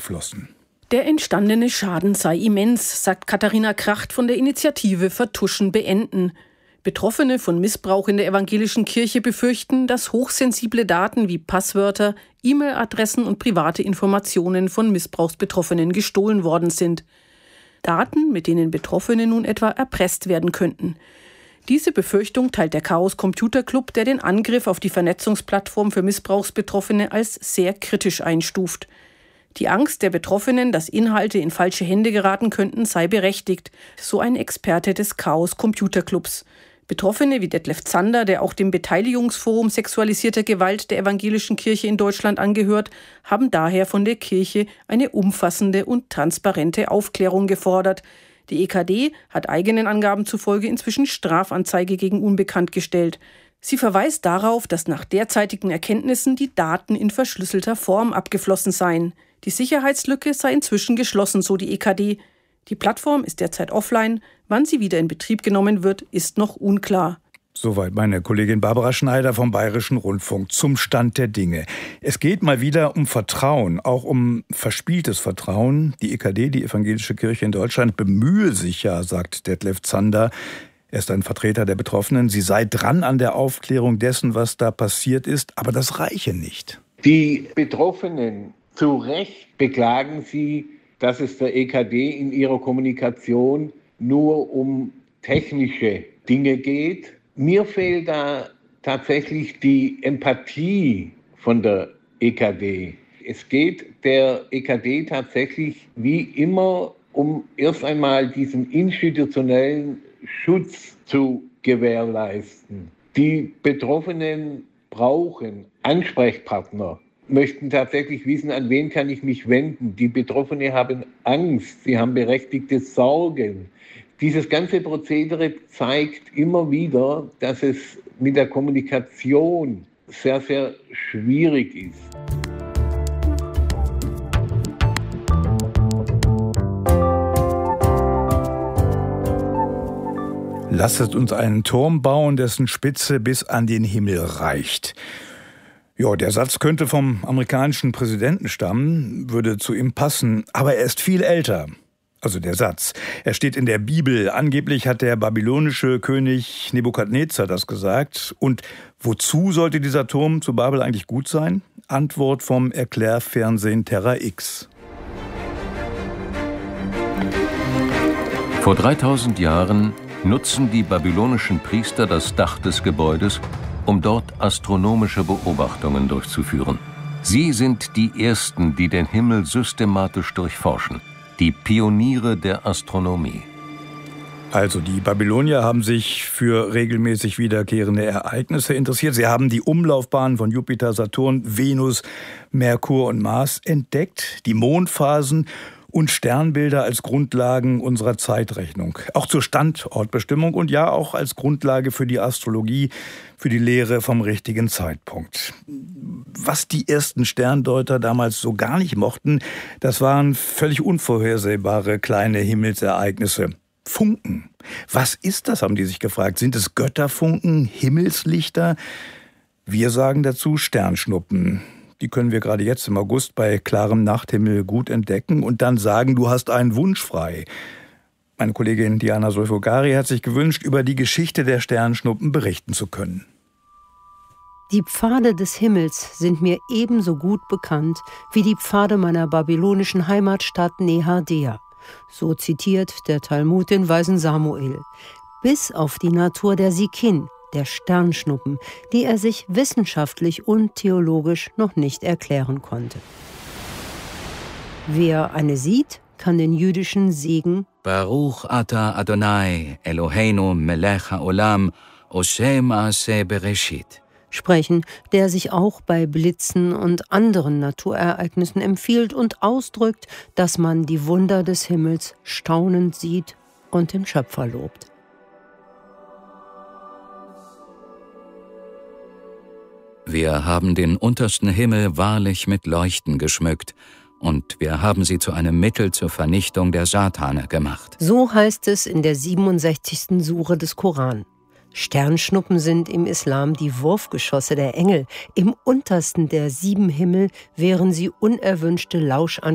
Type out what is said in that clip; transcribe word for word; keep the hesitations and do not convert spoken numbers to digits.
abgeflossen. Der entstandene Schaden sei immens, sagt Katharina Kracht von der Initiative Vertuschen beenden. Betroffene von Missbrauch in der evangelischen Kirche befürchten, dass hochsensible Daten wie Passwörter, E-Mail-Adressen und private Informationen von Missbrauchsbetroffenen gestohlen worden sind. Daten, mit denen Betroffene nun etwa erpresst werden könnten. Diese Befürchtung teilt der Chaos Computer Club, der den Angriff auf die Vernetzungsplattform für Missbrauchsbetroffene als sehr kritisch einstuft. Die Angst der Betroffenen, dass Inhalte in falsche Hände geraten könnten, sei berechtigt, so ein Experte des Chaos Computer Clubs. Betroffene wie Detlef Zander, der auch dem Beteiligungsforum sexualisierter Gewalt der evangelischen Kirche in Deutschland angehört, haben daher von der Kirche eine umfassende und transparente Aufklärung gefordert. Die E K D hat eigenen Angaben zufolge inzwischen Strafanzeige gegen Unbekannt gestellt. Sie verweist darauf, dass nach derzeitigen Erkenntnissen die Daten in verschlüsselter Form abgeflossen seien. Die Sicherheitslücke sei inzwischen geschlossen, so die E K D. Die Plattform ist derzeit offline. Wann sie wieder in Betrieb genommen wird, ist noch unklar. Soweit meine Kollegin Barbara Schneider vom Bayerischen Rundfunk zum Stand der Dinge. Es geht mal wieder um Vertrauen, auch um verspieltes Vertrauen. Die E K D, die Evangelische Kirche in Deutschland, bemühe sich ja, sagt Detlef Zander. Er ist ein Vertreter der Betroffenen. Sie sei dran an der Aufklärung dessen, was da passiert ist, aber das reiche nicht. Die Betroffenen, zu Recht beklagen sie, dass es der E K D in ihrer Kommunikation nur um technische Dinge geht. Mir fehlt da tatsächlich die Empathie von der E K D. Es geht der E K D tatsächlich wie immer um erst einmal diesen institutionellen Schutz zu gewährleisten. Die Betroffenen brauchen Ansprechpartner, möchten tatsächlich wissen, an wen kann ich mich wenden. Die Betroffenen haben Angst, sie haben berechtigte Sorgen. Dieses ganze Prozedere zeigt immer wieder, dass es mit der Kommunikation sehr, sehr schwierig ist. Lasset uns einen Turm bauen, dessen Spitze bis an den Himmel reicht. Ja, der Satz könnte vom amerikanischen Präsidenten stammen, würde zu ihm passen, aber er ist viel älter. Also der Satz. Er steht in der Bibel. Angeblich hat der babylonische König Nebukadnezar das gesagt. Und wozu sollte dieser Turm zu Babel eigentlich gut sein? Antwort vom Erklärfernsehen Terra X. Vor dreitausend Jahren nutzen die babylonischen Priester das Dach des Gebäudes, um dort astronomische Beobachtungen durchzuführen. Sie sind die Ersten, die den Himmel systematisch durchforschen. Die Pioniere der Astronomie. Also die Babylonier haben sich für regelmäßig wiederkehrende Ereignisse interessiert. Sie haben die Umlaufbahnen von Jupiter, Saturn, Venus, Merkur und Mars entdeckt, die Mondphasen und Sternbilder als Grundlagen unserer Zeitrechnung. Auch zur Standortbestimmung und ja auch als Grundlage für die Astrologie, für die Lehre vom richtigen Zeitpunkt. Was die ersten Sterndeuter damals so gar nicht mochten, das waren völlig unvorhersehbare kleine Himmelsereignisse. Funken. Was ist das, haben die sich gefragt. Sind es Götterfunken, Himmelslichter? Wir sagen dazu Sternschnuppen. Die können wir gerade jetzt im August bei klarem Nachthimmel gut entdecken und dann sagen, du hast einen Wunsch frei. Meine Kollegin Diana Solfogari hat sich gewünscht, über die Geschichte der Sternschnuppen berichten zu können. Die Pfade des Himmels sind mir ebenso gut bekannt wie die Pfade meiner babylonischen Heimatstadt Nehardea. So zitiert der Talmud den weisen Samuel. Bis auf die Natur der Sikin, der Sternschnuppen, die er sich wissenschaftlich und theologisch noch nicht erklären konnte. Wer eine sieht, kann den jüdischen Segen Baruch ata Adonai, Eloheinu melech haolam, oseh maaseh bereshit sprechen, der sich auch bei Blitzen und anderen Naturereignissen empfiehlt und ausdrückt, dass man die Wunder des Himmels staunend sieht und den Schöpfer lobt. Wir haben den untersten Himmel wahrlich mit Leuchten geschmückt, und wir haben sie zu einem Mittel zur Vernichtung der Satane gemacht. So heißt es in der siebenundsechzigsten Sure des Koran. Sternschnuppen sind im Islam die Wurfgeschosse der Engel. Im untersten der sieben Himmel wären sie unerwünschte Lauschantennen